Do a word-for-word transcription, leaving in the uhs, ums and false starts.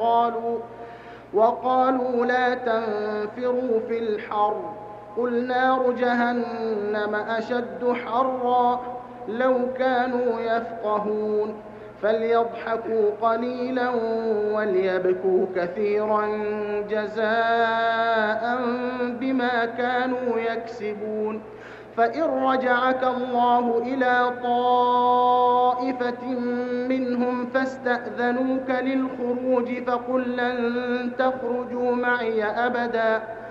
قالوا وقالوا لا تنفروا في الحر قل نار جهنم أشد حرا لو كانوا يفقهون فليضحكوا قليلا وليبكوا كثيرا جزاء بما كانوا يكسبون فإن رجعك الله إلى طائفة منهم فاستأذنوك للخروج فقل لن تخرجوا معي أبدا